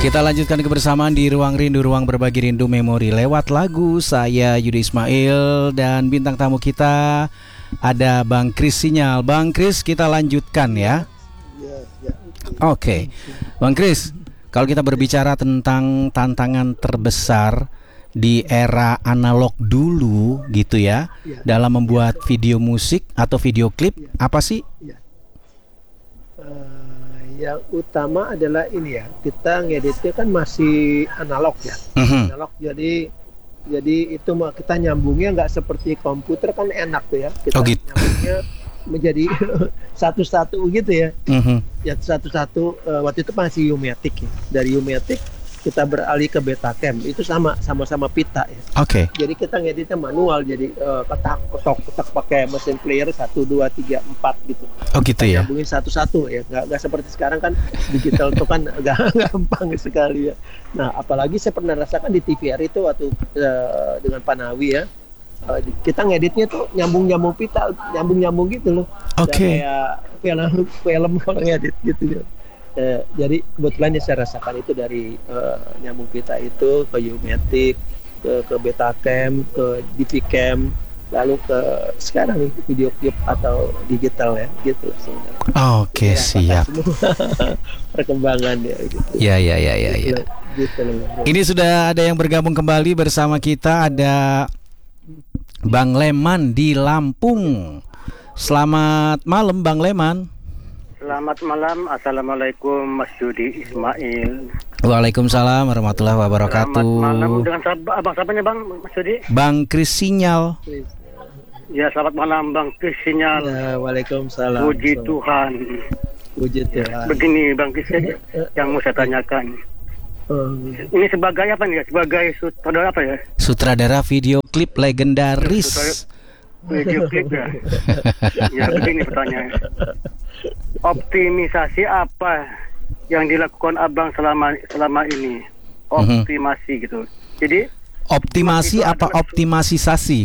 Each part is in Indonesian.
Kita lanjutkan kebersamaan di Ruang Rindu, Ruang Berbagi Rindu Memori lewat lagu. Saya Yudi Ismail dan bintang tamu kita ada Bang Kris Sinyal. Bang Kris, kita lanjutkan ya. Oke. Bang Kris, kalau kita berbicara tentang tantangan terbesar di era analog dulu gitu ya, dalam membuat video musik atau video klip, apa sih? Yang utama adalah ini ya, kita ngeditnya kan masih analog ya, analog. Jadi itu kita nyambungnya nggak seperti komputer kan enak tuh ya, kita nyambungnya menjadi satu-satu gitu ya. Ya satu-satu, waktu itu masih U-matic ya. Dari U-matic kita beralih ke Betacam, itu sama-sama pita ya. Jadi kita ngeditnya manual, jadi ketok pakai mesin player 1, 2, 3, 4 gitu. Gitu ya. Nyambungin satu-satu ya, nggak seperti sekarang kan digital itu kan gampang sekali ya. Nah apalagi saya pernah rasakan di TVRI itu waktu dengan Panawi ya, kita ngeditnya tuh nyambung pita, nyambung gitu loh. Kayak film kalau ngedit gitu ya. Jadi kebetulan yang saya rasakan itu dari nyambung pita itu ke U-matic, ke Betacam, ke DV-Cam, lalu ke sekarang nih video klip atau digital ya gitu sebenarnya. Siap. Perkembangan ya gitu. Ya. Gitu. Ini sudah ada yang bergabung kembali bersama kita, ada Bang Leman di Lampung. Selamat malam Bang Leman. Selamat malam, assalamualaikum Mas Yudi Ismail. Waalaikumsalam warahmatullahi wabarakatuh. Selamat malam dengan abang siapanya Bang Mas Yudi? Bang Kris Sinyal. Ya selamat malam Bang Kris Sinyal. Ya, waalaikumsalam. Puji Tuhan. Puji Tuhan. Begini Bang Kris yang mau saya tanyakan. Ini sebagai apa nih? Sebagai sutradara apa ya? Sutradara video klip legendaris. Video klip ya. Ya begini pertanyaannya. Optimisasi apa yang dilakukan Abang selama ini? Optimasi gitu. Jadi optimasi apa optimisasi?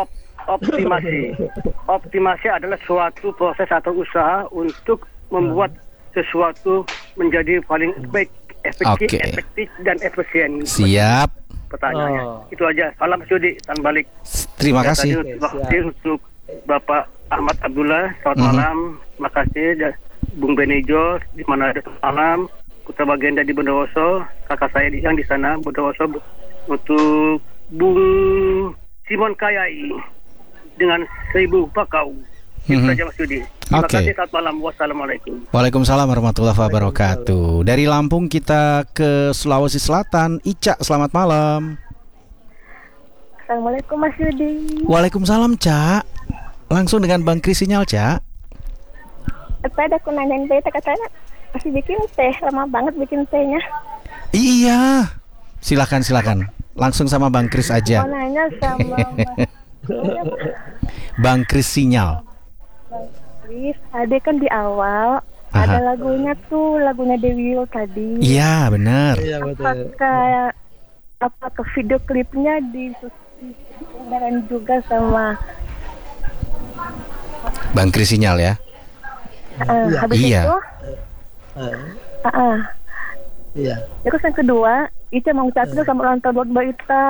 Optimasi adalah suatu proses atau usaha untuk membuat sesuatu menjadi paling baik, efektif dan efisien. Siap. Pertanyaannya itu aja. Salam Sudi, salam balik. Terima kasih. Terima kasih untuk Bapak Ahmad Abdullah. Selamat malam. Terima kasih Bung Benijo di mana ada malam. Putra Bagenda di Bondowoso, kakak saya yang di sana Bondowoso, untuk Bung Simon Kayai dengan 1000 bakau. Itu saja Mas Yudi. Terima kasih, selamat malam. Wassalamualaikum. Waalaikumsalam warahmatullahi wabarakatuh. Dari Lampung kita ke Sulawesi Selatan. Ica, selamat malam. Assalamualaikum Mas Yudi. Waalaikumsalam Cak. Langsung dengan Bang Kris Sinyal Cak. Tadi aku nanyain beta, katanya masih bikin teh, lama banget bikin tehnya. Iya. Silakan. Langsung sama Bang Kris aja. Mau nanya sama Bang Kris Sinyal. Ada kan di awal ada lagunya Dewi Yull tadi. Iya benar. Apakah video klipnya disusun juga sama Bang Kris Sinyal ya? Habis itu Iya. Terus yang kedua, Ica mau ucapin selamat ulang tahun buat Mbak Ita.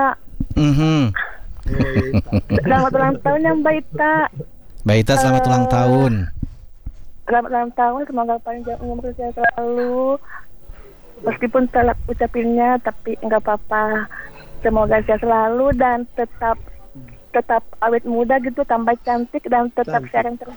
Selamat ulang tahun ya Mbak Ita. Mbak Ita selamat ulang tahun. Selamat ulang tahun, semoga panjang umur sehat selalu. Meskipun telat ucapinnya, tapi enggak apa-apa. Semoga sehat selalu dan tetap awet muda gitu, tambah cantik dan tetap siaran terus.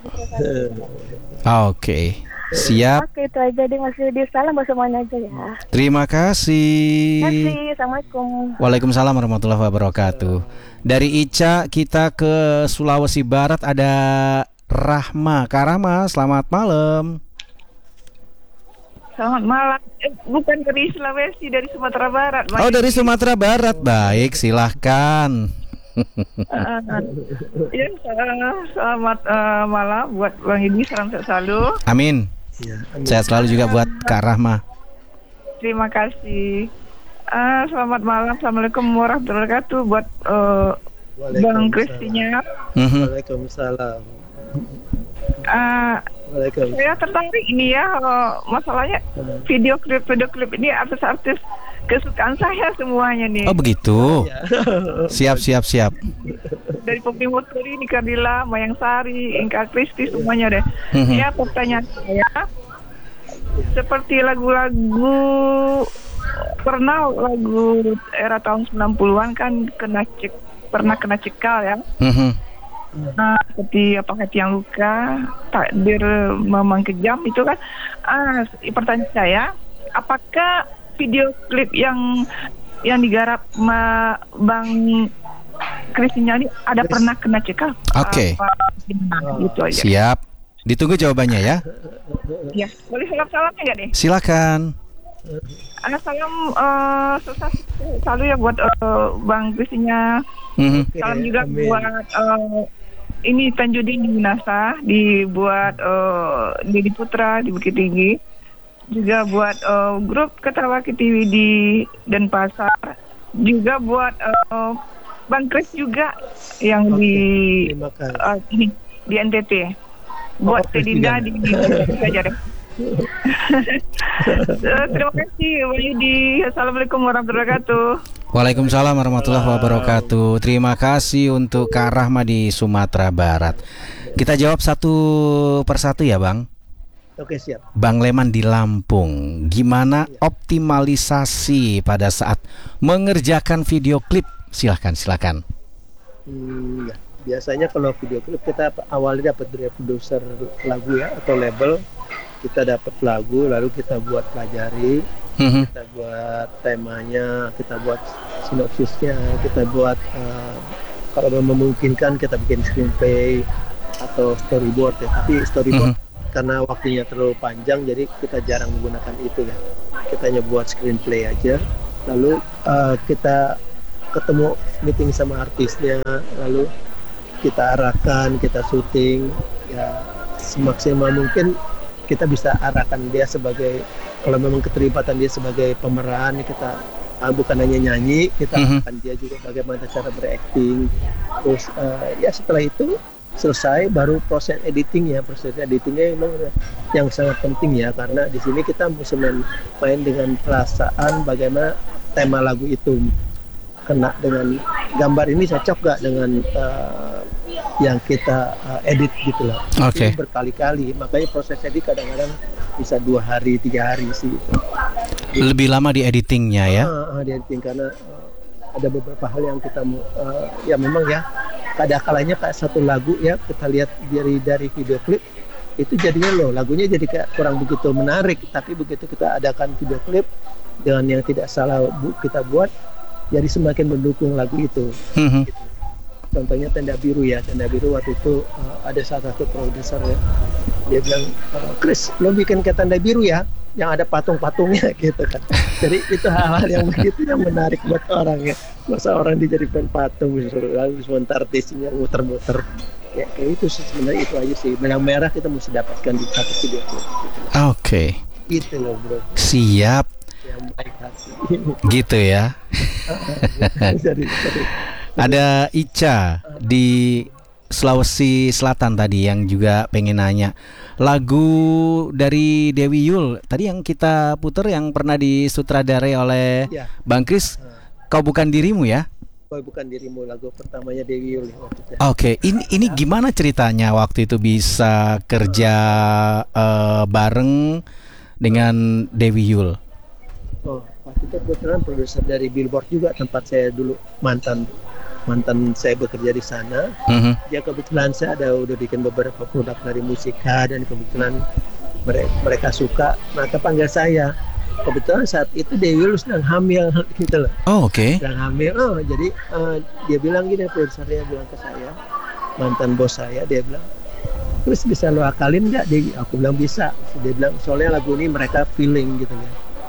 Siap. Oke, itu aja deh Mas Yudi. Salam buat semuanya aja ya. Terima kasih. Assalamualaikum. Waalaikumsalam warahmatullahi wabarakatuh. Dari Ica kita ke Sulawesi Barat, ada Rahma. Kak Rahma, selamat malam. Selamat malam. Bukan dari Sulawesi, dari Sumatera Barat. Oh, dari Sumatera Barat. Baik, silahkan. Ya, selamat malam buat Bang Yudi, salam sehat selalu. Amin. Sehat selalu juga buat Kak Rahma. Terima kasih. Selamat malam, assalamualaikum warahmatullahi wabarakatuh buat Bang Kristinya. Waalaikumsalam. Waalaikumsalam. Saya tertarik ini ya, masalahnya video klip ini artis-artis kesukaan saya semuanya nih. Oh begitu. Ya. Siap. Dari Poppy Muturi, Nika Dila, Mayang Sari, Inka Kristi, semuanya deh. Ya, pertanyaan saya, seperti lagu-lagu, pernah lagu era tahun 90-an kan pernah kena cekal ya. Nah, seperti apakah Tiang Luka, Takdir Memang Kejam itu kan. Pertanyaan saya, apakah video klip yang digarap Bang Krisnya ini ada pernah kena cekal? Oke. Gitu aja. Siap. Ditunggu jawabannya ya. Ya, boleh salam-salamnya nggak nih? Silakan. Salam sukses selalu ya buat Bang Krisnya. Salam juga Amin. buat ini Tanjudin di Minasa, dibuat Dedi Putra di Bukit Tinggi, juga buat grup Ketawa TV di Denpasar, juga buat Bang Kris juga yang Terima kasih. di NTT, buat Tedinda di aja deh. Terima kasih Bang Yudi. Assalamualaikum warahmatullahi wabarakatuh. Waalaikumsalam warahmatullahi wabarakatuh. Terima kasih untuk Kak Rahma di Sumatera Barat. Kita jawab satu persatu ya Bang. Oke, siap. Bang Leman di Lampung, gimana optimalisasi pada saat mengerjakan video klip? Silakan. Ya. Biasanya kalau video klip kita awalnya dapat dari produser lagu ya atau label. Kita dapat lagu, lalu kita buat pelajari, kita buat temanya, kita buat sinopsisnya, kita buat kalau memungkinkan kita bikin screenplay atau storyboard ya. Tapi storyboard karena waktunya terlalu panjang, jadi kita jarang menggunakan itu ya. Kita hanya buat screenplay aja, lalu kita ketemu meeting sama artisnya, lalu kita arahkan, kita syuting ya semaksimal mungkin. Kita bisa arahkan dia sebagai, kalau memang keterlibatan dia sebagai pemeran, kita bukan hanya nyanyi, kita arahkan dia juga bagaimana cara berakting. Terus ya setelah itu selesai baru proses editing ya. Proses editingnya memang yang sangat penting ya, karena di sini kita mesti main dengan perasaan bagaimana tema lagu itu kena dengan gambar ini cocok gak dengan yang kita edit gitu loh. Oke. Berkali-kali, makanya proses edit kadang-kadang bisa 2 hari 3 hari sih. Lebih lama di editingnya ya. Di editing karena ada beberapa hal yang kita ya memang ya kadang-kalanya kayak satu lagu ya kita lihat dari video klip itu jadinya lagunya jadi kayak kurang begitu menarik, tapi begitu kita adakan video klip dengan yang tidak salah kita buat jadi semakin mendukung lagu itu. Gitu. Contohnya Tenda Biru ya, Tenda Biru waktu itu ada salah satu produser ya, dia bilang, Chris, lo bikin kayak Tenda Biru ya, yang ada patung-patungnya gitu kan. Jadi itu hal-hal yang begitu yang menarik buat orang ya. Masa orang dijadikan patung, lalu sebentar artisnya muter-muter. Ya kayak itu sih sebenarnya, itu aja sih. Benang merah kita mesti dapatkan di satu video klip. Oke. Gitu loh bro. Siap. Yang baik hati. Gitu ya. Jadi. Ada Ica di Sulawesi Selatan tadi yang juga pengen nanya lagu dari Dewi Yul tadi yang kita putar yang pernah disutradarai oleh Ya. Bang Kris, Kau Bukan Dirimu ya? Kau Bukan Dirimu, lagu pertamanya Dewi Yul waktu itu. Oke, ini gimana ceritanya waktu itu bisa kerja bareng dengan Dewi Yul? Oh, waktu itu kebetulan produser dari Billboard juga, tempat saya dulu mantan saya bekerja di sana. Dia kebetulan saya udah bikin beberapa produk dari musika dan kebetulan mereka suka, maka panggil saya. Kebetulan saat itu Dewi Yul sedang hamil gitu loh. Oh, oke. Sedang hamil. Jadi dia bilang gini, produsernya bilang ke saya, mantan bos saya, dia bilang, terus bisa lo akalin nggak Dewi? Aku bilang bisa. Dia bilang soalnya lagu ini mereka feeling gitu ya.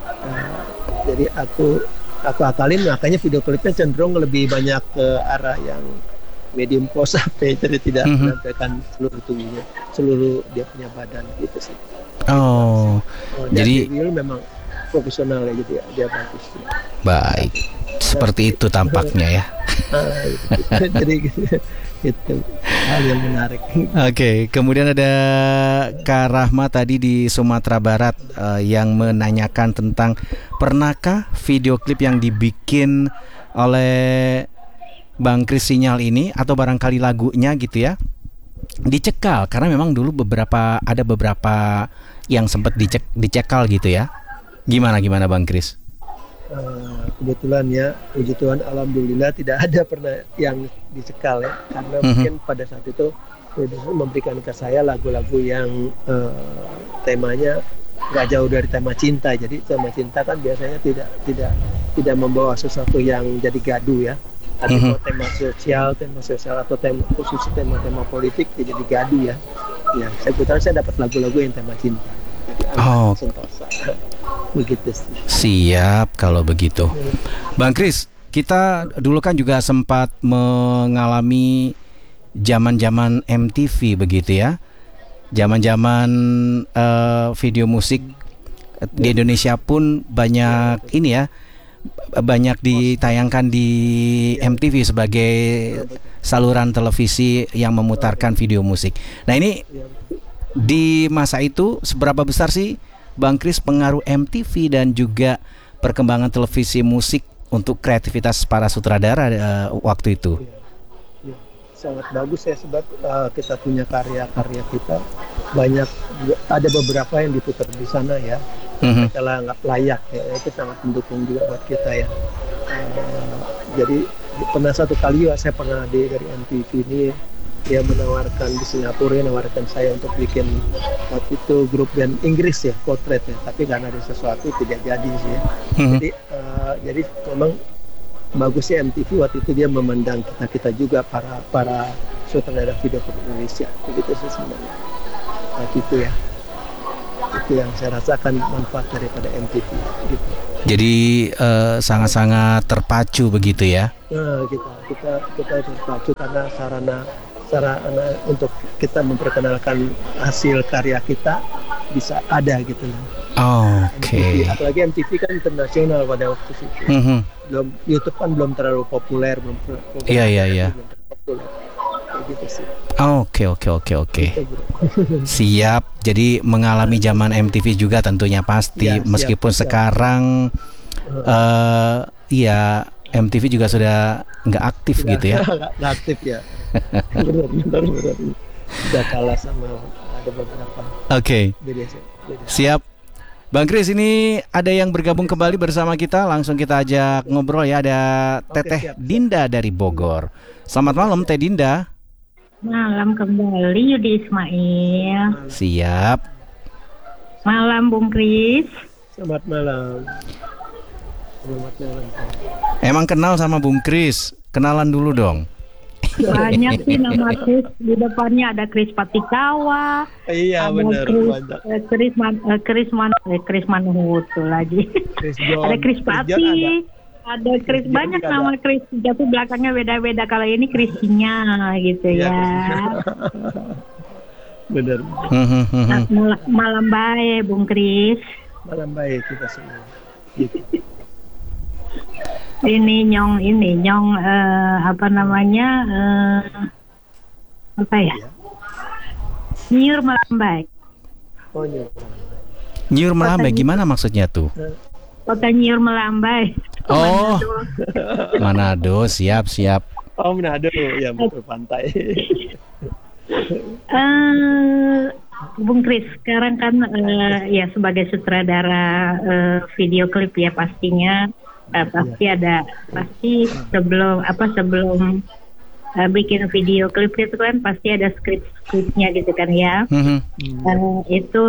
Jadi aku akalin, makanya video klipnya cenderung lebih banyak ke arah yang medium close up ya, jadi tidak menampilkan seluruh tubuhnya, seluruh dia punya badan gitu sih. Jadi Dewi memang profesional ya, jadi dia bagus. Baik, seperti itu tampaknya ya. Jadi Itu hal yang menarik. Oke, kemudian ada Kak Rahma tadi di Sumatera Barat yang menanyakan tentang pernahkah video klip yang dibikin oleh Bang Kris Sinyal ini atau barangkali lagunya gitu ya dicekal, karena memang dulu ada beberapa yang sempat dicekal gitu ya. Gimana Bang Kris? Kebetulan ya, puji Tuhan, alhamdulillah tidak ada pernah yang dicekal ya, karena mungkin pada saat itu produser memberikan ke saya lagu-lagu yang temanya nggak jauh dari tema cinta. Jadi tema cinta kan biasanya tidak membawa sesuatu yang jadi gaduh ya. Tapi kalau tema sosial atau khusus tema politik ya jadi gaduh ya. Ya, saya dapat lagu-lagu yang tema cinta. Jadi sentosa. Begitu sih. Siap kalau begitu. Bang Kris, kita dulu kan juga sempat mengalami zaman-zaman MTV begitu ya. Zaman-zaman video musik di Indonesia pun banyak ini ya. Banyak ditayangkan di MTV sebagai saluran televisi yang memutarkan video musik. Nah, ini di masa itu seberapa besar sih Bang Kris pengaruh MTV dan juga perkembangan televisi musik untuk kreativitas para sutradara waktu itu? Ya, sangat bagus ya, sebab kita punya karya-karya kita banyak, ada beberapa yang diputar di sana ya. Kalau nggak layak ya, itu sangat mendukung juga buat kita ya. Jadi pernah satu kali ya, saya pernah dari MTV ini dia menawarkan di Singapura, menawarkan saya untuk bikin waktu itu grup band Inggris ya, Portrait ya, tapi karena ada sesuatu tidak jadi sih ya. Jadi memang bagusnya MTV waktu itu dia memandang kita juga para sutradara video Indonesia, begitu sih sebenarnya. Nah, gitu ya. Itu yang saya rasakan manfaat daripada MTV gitu. Jadi sangat-sangat terpacu begitu ya. Nah, kita terpacu karena sarana untuk kita memperkenalkan hasil karya kita bisa ada gitu loh. Oke. Apalagi MTV kan internasional pada waktu itu. YouTube kan belum terlalu populer, Iya. Gitu sih. Oke. Siap. Jadi mengalami zaman MTV juga tentunya pasti. Ya, meskipun siap. Sekarang MTV juga sudah nggak aktif gitu ya. Nggak aktif ya. Benar. Sudah kalah sama ada beberapa. Oke. Beda. Siap. Bang Kris, ini ada yang bergabung kembali bersama kita. Langsung kita ajak ngobrol ya. Ada Teteh siap. Dinda dari Bogor. Selamat malam Teh Dinda. Malam kembali Yudi Ismail. Siap. Malam Bung Kris. Selamat malam. Emang kenal sama Bung Kris? Kenalan dulu dong. Banyak sih nama Kris. Di depannya ada Kris Patikawa. Iya benar. Kris Manuhutu lagi. Ada Kris Pati. Ada Kris, banyak nama Kris. Tapi belakangnya beda-beda. Kalau ini Krisnya gitu ya. Benar. Malam baik Bung Kris. Malam baik kita semua. Gitu. Ini nyong apa namanya apa ya? Nyur melambai. Oh, nyur. Nyur melambai gimana maksudnya tuh? Kota Nyur melambai. Oh, Manado, siap. Oh, Manado, ya betul, pantai. Bung Kris, sekarang kan ya sebagai sutradara video klip ya pastinya. Pasti sebelum bikin video klip itu kan pasti ada skripnya gitu kan ya. Itu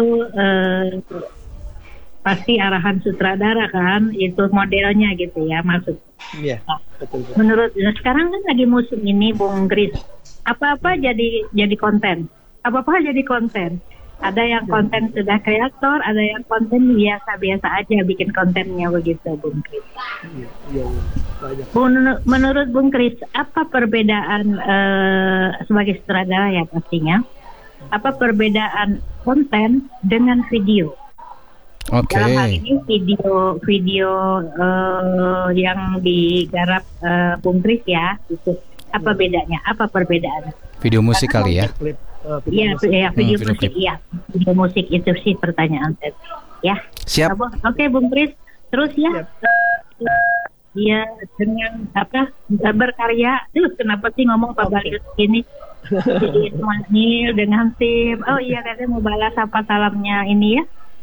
pasti arahan sutradara kan, itu modelnya gitu ya maksud. Iya, betul. Menurut sekarang kan lagi musim ini Bung Kris, apa-apa jadi konten. Apa-apa jadi konten. Ada yang konten sudah kreator, ada yang konten biasa-biasa aja bikin kontennya begitu, Bung Kris. Iya. Menurut Bung Kris, apa perbedaan sebagai sutradara ya pastinya? Apa perbedaan konten dengan video? Oke. Dalam hal ini video yang digarap Bung Kris ya, itu. Apa bedanya? Apa perbedaan? Video musik kali ya. Klip, Iya, musik. video video musik, klip. iya. Video musik itu sih pertanyaan saya. Ya. Siap. Oke, Bung Kris. Terus ya. Dia dengan berkarya. Kenapa sih ngomong Pak Balius gini? Jadi Ismail dengan tim. Oh iya, katanya mau balas apa salamnya ini ya.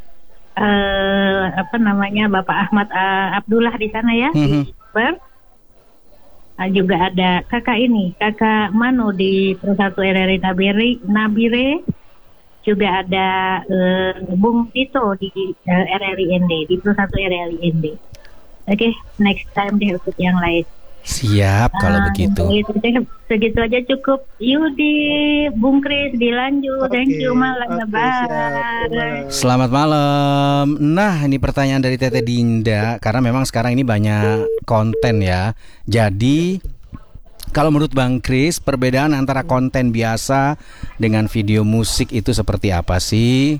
Bapak Ahmad Abdullah di sana ya. Di Ber. Juga ada kakak Manu di Persatu RRI Nabire. Juga ada Bung Tito di RRI ND, di Persatu RRI ND. Oke, next time deh ikut yang lain. Siap kalau begitu. Segitu aja cukup. Yudi, Bung Kris dilanjut. Thank you, malam. Bye. Selamat malam. Nah, ini pertanyaan dari Tete Dinda karena memang sekarang ini banyak konten ya. Jadi kalau menurut Bang Kris, perbedaan antara konten biasa dengan video musik itu seperti apa sih?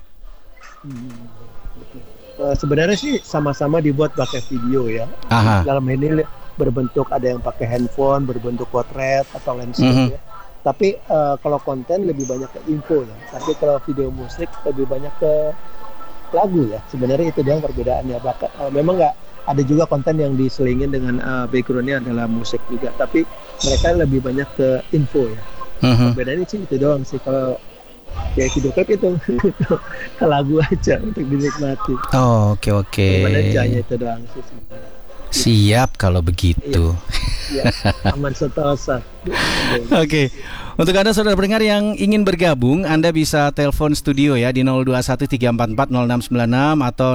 Sebenarnya sih sama-sama dibuat pakai video ya. Aha. Dalam ini berbentuk ada yang pakai handphone, berbentuk potret atau landscape ya. Tapi kalau konten lebih banyak ke info ya. Tapi kalau video musik lebih banyak ke lagu ya. Sebenarnya itu doang perbedaannya. Memang nggak ada juga konten yang diselingin dengan backgroundnya adalah musik juga. Tapi mereka lebih banyak ke info ya. Perbedaannya sih itu doang sih. Kalau kayak video klip itu ke lagu aja untuk dinikmati. Oh, oke. Perbedaannya itu doang sih. Siap kalau begitu. Ya, aman sentosa. Oke. Untuk Anda saudara pendengar yang ingin bergabung, Anda bisa telepon studio ya di 0213440696 atau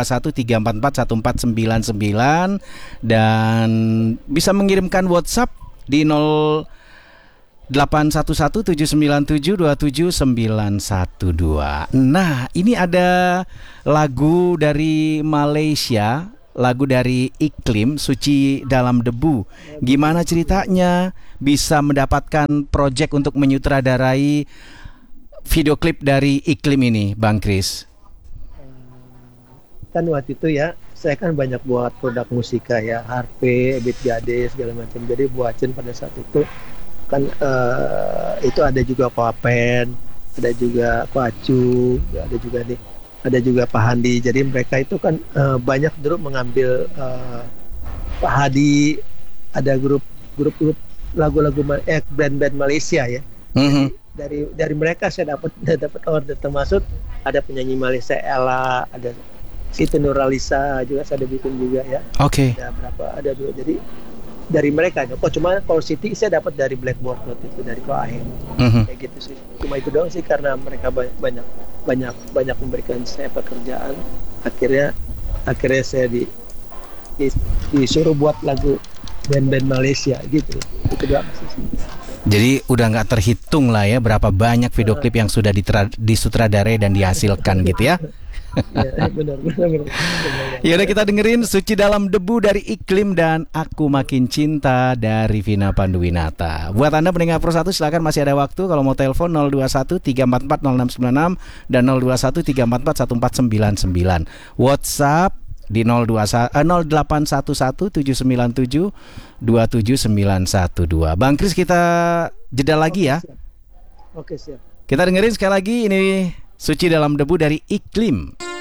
0213441499 dan bisa mengirimkan WhatsApp di 081179727912. Nah, ini ada lagu dari Malaysia, lagu dari Iklim, Suci Dalam Debu. Gimana ceritanya bisa mendapatkan proyek untuk menyutradarai video klip dari Iklim ini, Bang Kris? Kan waktu itu ya, saya kan banyak buat produk musika ya, Harpe, Beat Gade, segala macam. Jadi buatin pada saat itu kan itu ada juga Koapen, ada juga Koacu, ada juga nih, ada juga Pak Handi. Jadi mereka itu kan banyak dulu mengambil Pak Hadi, ada grup lagu-lagu band-band Malaysia ya. Dari mereka saya dapat order, termasuk ada penyanyi Malaysia Ella, ada Siti Nurhaliza juga saya ada bikin juga ya. Oke. Ada berapa? Ada dua. Jadi dari mereka aja. Cuma kalau Siti saya dapat dari Blackboard waktu itu, dari Koahen. Kayak gitu sih. Cuma itu doang sih, karena mereka banyak memberikan saya pekerjaan. Akhirnya saya disuruh buat lagu band-band Malaysia gitu. Itu doang sih. Jadi udah nggak terhitung lah ya berapa banyak video klip yang sudah disutradarai dan dihasilkan gitu ya. Ya, benar. Ya udah, kita dengerin Suci Dalam Debu dari Iklim dan Aku Makin Cinta dari Vina Panduwinata. Buat Anda pendengar Pro 1 silakan, masih ada waktu. Kalau mau telepon 0213440696 dan 0213441499. WhatsApp di 081179727912. Bang Kris, kita jeda lagi ya. Oke, siap. Kita dengerin sekali lagi ini Suci Dalam Debu dari Iklim.